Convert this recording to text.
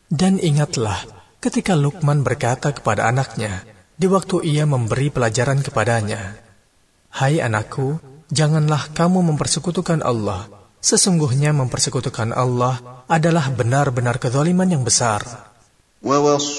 Dan ingatlah ketika Luqman berkata kepada anaknya di waktu ia memberi pelajaran kepadanya, "Hai anakku, janganlah kamu mempersekutukan Allah. Sesungguhnya mempersekutukan Allah adalah benar-benar kezaliman yang besar."